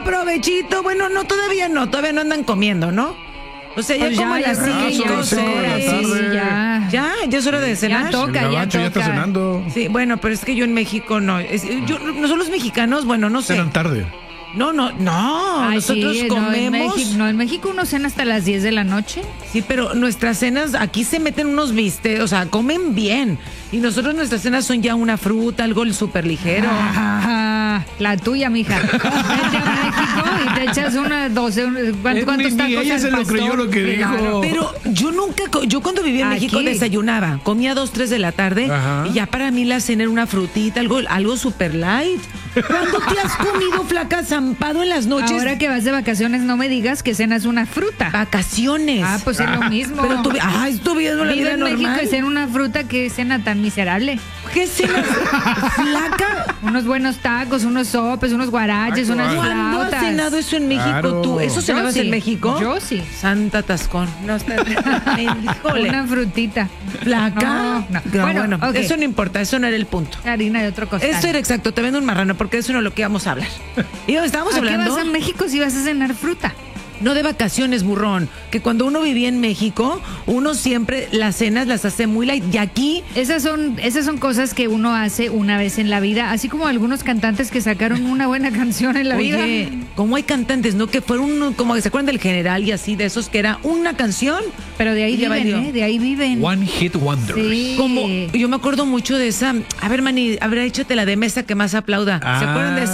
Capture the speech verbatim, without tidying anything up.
provechito. Bueno, no, todavía no, todavía no andan comiendo, ¿no? O sea, ya Pues como a ya, las yo creo que cinco, ya es hora, seis. sí, sí, ya. Ya, ya es hora de cenar. Ya toca, El ya gabacho ya está toca. cenando. Sí, bueno, pero es que yo en México no. Es- yo, nosotros los mexicanos, bueno, no sé. Cenan tarde. No, no, no. Ay, nosotros sí, no, en comemos. México, no, en México uno cena hasta las diez de la noche. Sí, pero nuestras cenas, aquí se meten unos bistecs, o sea, comen bien. Y nosotros nuestras cenas son ya una fruta, algo súper ligero. Ah, la tuya, mija. Vete a México y te echas una doce, ¿cuánto, Eh, cuántos ni- ni tacos ella al se lo pastor? creyó lo que dijo. Claro. Pero yo nunca, co- yo cuando vivía en Aquí. México desayunaba, comía dos, tres de la tarde Ajá. y ya para mí la cena era una frutita, algo, algo super light. ¿Cuándo te has comido flaca zampado en las noches? Ahora que vas de vacaciones, no me digas que cenas una fruta. Vacaciones. Ah, pues es lo mismo. Pero tú, ay, estoy viendo la Vive vida en México normal. y cena una fruta, que cena tan miserable. ¿Qué cenas? Flaca. Unos buenos tacos, unos sopes, unos guaraches, Ay, unas ¿cuándo ¿Cuándo has flautas. cenado eso en México Claro. tú? ¿Eso Yo cenabas sí. en México? Yo sí. Santa Tascón. No está. Híjole. Una frutita. ¿Placa? No, no. No, Bueno, bueno, ok. eso no importa, eso no era el punto. Harina de otro costal. Eso era exacto, te vendo un marrano, porque eso no es lo que íbamos a hablar. Y estábamos ¿A qué hablando, vas a México si vas a cenar fruta? no de vacaciones, burrón, que cuando uno vivía en México, uno siempre las cenas las hace muy light. Y aquí, Esas son, esas son cosas que uno hace una vez en la vida, así como algunos cantantes que sacaron una buena canción en la vida. oye, como hay cantantes, ¿no? Que fueron, como que se acuerdan del General y así, de esos que era una canción. Pero de ahí Y ya viven, valió. ¿eh? De ahí viven. One Hit Wonders. Sí. Como, yo me acuerdo mucho de esa, a ver, Mani, habrá échate la de mesa que más aplauda. ¿Se Ah, acuerdan de